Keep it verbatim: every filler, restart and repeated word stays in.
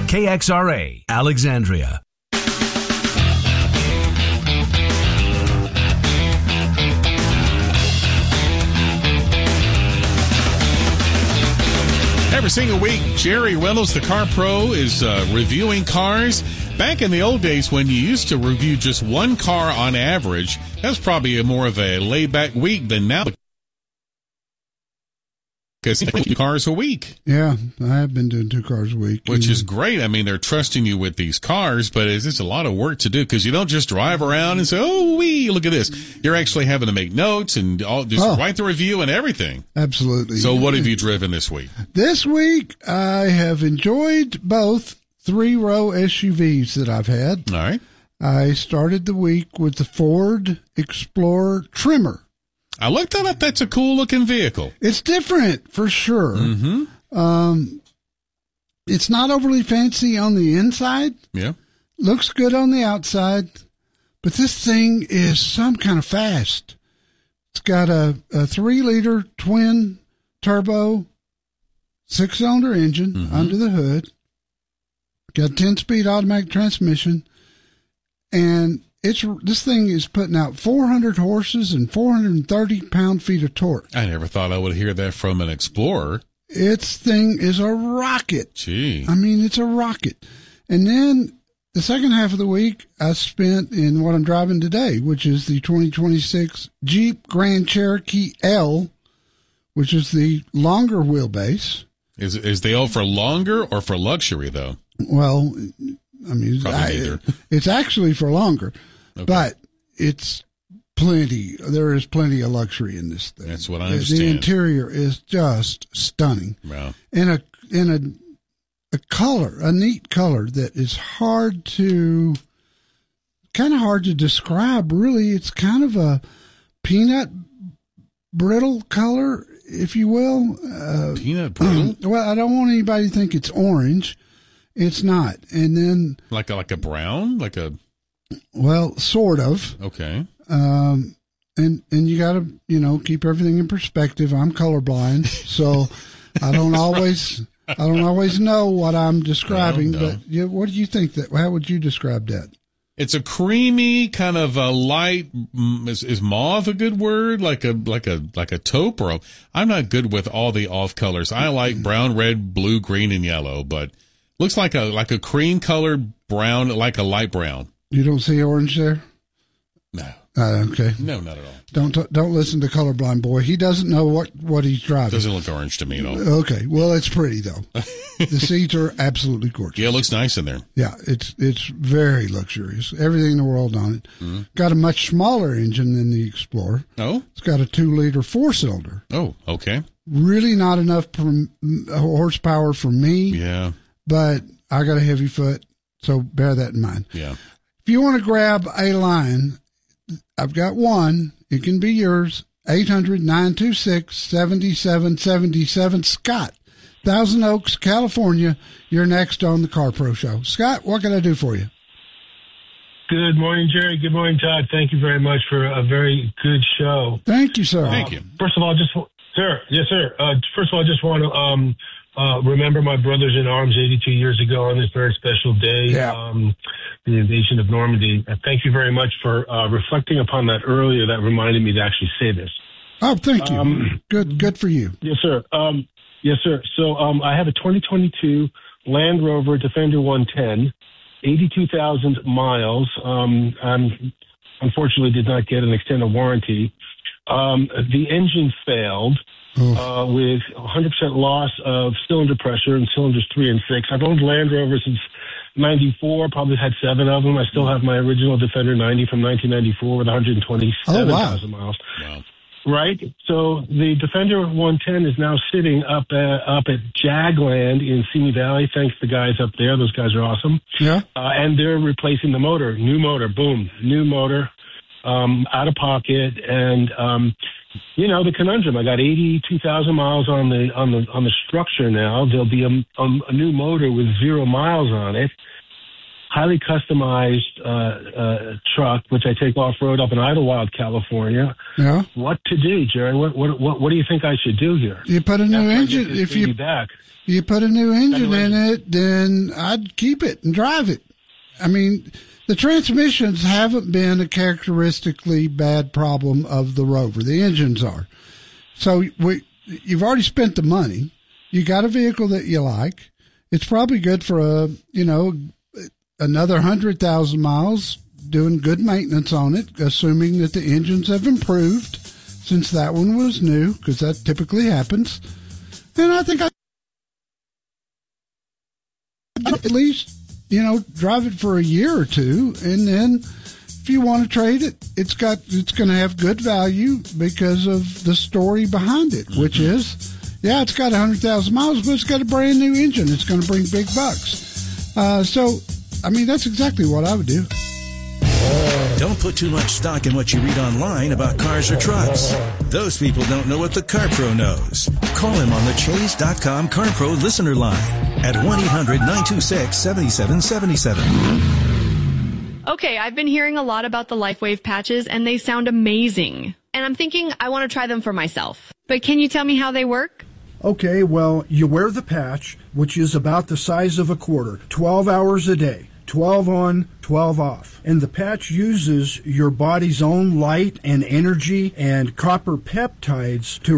K X R A, Alexandria. Every single week, Jerry Reynolds, the Car Pro, is uh, reviewing cars. Back in the old days when you used to review just one car on average, that's probably a more of a laid-back week than now. Because two cars a week. Yeah, I have been doing two cars a week. Which is great. I mean, they're trusting you with these cars, but it's just a lot of work to do because you don't just drive around and say, oh, wee, look at this. You're actually having to make notes and all, just oh, write the review and everything. Absolutely. So what have you driven this week? This week, I have enjoyed both three-row S U Vs that I've had. All right. I started the week with the Ford Explorer Trimmer. I looked at it. That's a cool-looking vehicle. It's different, for sure. Mm-hmm. Um, it's not overly fancy on the inside. Yeah. Looks good on the outside. But this thing is some kind of fast. It's got a, a three-liter twin-turbo six-cylinder engine mm-hmm. under the hood. Got a ten-speed automatic transmission. And it's this thing is putting out four hundred horses and four hundred thirty pound-feet of torque. I never thought I would hear that from an Explorer. Its thing is a rocket. Gee. I mean, it's a rocket. And then the second half of the week, I spent in what I'm driving today, which is the twenty twenty-six Jeep Grand Cherokee L, which is the longer wheelbase. Is is the L for longer or for luxury, though? Well, I mean, I, it's actually for longer, okay. But it's plenty. There is plenty of luxury in this thing. That's what I understand. The interior is just stunning. Wow. In a in a a color, a neat color that is hard to, kind of hard to describe. Really, it's kind of a peanut brittle color, if you will. Uh, peanut brittle. Well, I don't want anybody to think it's orange. It's not. And then like a, like a brown, like a well, sort of. Okay. Um, and and you got to you know keep everything in perspective. I'm colorblind, so I don't always I don't always know what I'm describing. No, no. But yeah, what do you think that? How would you describe that? It's a creamy kind of a light. Is, is mauve a good word? Like a like a like a taupe or a, I'm not good with all the off colors. I like brown, red, blue, green, and yellow, but. Looks like a like a cream colored brown, like a light brown. You don't see orange there? No. Uh, okay. No, not at all. Don't don't listen to colorblind boy. He doesn't know what, what he's driving. Doesn't look orange to me at all. Okay. Well, it's pretty though. The seats are absolutely gorgeous. Yeah, it looks nice in there. Yeah, it's it's very luxurious. Everything in the world on it. Mm-hmm. Got a much smaller engine than the Explorer. Oh. It's got a two liter four cylinder. Oh, okay. Really not enough per, horsepower for me. Yeah. But I got a heavy foot, so bear that in mind. Yeah. If you want to grab a line, I've got one. It can be yours. eight hundred, nine two six, seven seven seven seven. Scott, Thousand Oaks, California. You're next on the Car Pro Show. Scott, what can I do for you? Good morning, Jerry. Good morning, Todd. Thank you very much for a very good show. Thank you, sir. Uh, Thank you. First of all, just sir, yes, sir. Uh, first of all, I just want to um, uh, remember my brothers in arms eighty-two years ago on this very special day, yeah. um, the invasion of Normandy. Uh, thank you very much for uh, reflecting upon that earlier. That reminded me to actually say this. Oh, thank you. Um, good, good for you. Yes, sir. Um, yes, sir. So um, I have a twenty twenty-two Land Rover Defender one ten, eighty-two thousand miles. Um, I unfortunately did not get an extended warranty. Um, the engine failed oh. uh, with one hundred percent loss of cylinder pressure in cylinders three and six. I've owned Land Rover since ninety-four, probably had seven of them. I still have my original Defender ninety from nineteen ninety-four with one hundred twenty-seven thousand oh, wow. miles. Wow. Right? So the Defender one ten is now sitting up at, up at Jagland in Simi Valley. Thanks to the guys up there. Those guys are awesome. Yeah. Uh, and they're replacing the motor. New motor. Boom. New motor. Um, out of pocket. And, um, you know, the conundrum. I got eighty-two thousand miles on the, on the, on the structure now. There'll be a, a, a new motor with zero miles on it. Highly customized uh, uh, truck, which I take off-road up in Idlewild, California. Yeah. What to do, Jerry? What what what, what do you think I should do here? You put a new After engine. If you back. you put a new engine in it, then I'd keep it and drive it. I mean, the transmissions haven't been a characteristically bad problem of the Rover. The engines are. So we, you've already spent the money. You got a vehicle that you like. It's probably good for a, you know, another one hundred thousand miles, doing good maintenance on it, assuming that the engines have improved since that one was new, because that typically happens. And I think I at least, you know, drive it for a year or two, and then if you want to trade it, it's got it's going to have good value because of the story behind it, mm-hmm. which is, yeah, it's got one hundred thousand miles, but it's got a brand new engine. It's going to bring big bucks. Uh, so, I mean, that's exactly what I would do. Don't put too much stock in what you read online about cars or trucks. Those people don't know what the CarPro knows. Call him on the Chase dot com CarPro listener line at one eight hundred nine two six seven seven seven seven. Okay, I've been hearing a lot about the LifeWave patches, and they sound amazing. And I'm thinking I want to try them for myself. But can you tell me how they work? Okay, well, you wear the patch, which is about the size of a quarter, twelve hours a day. twelve on, twelve off. And the patch uses your body's own light and energy and copper peptides to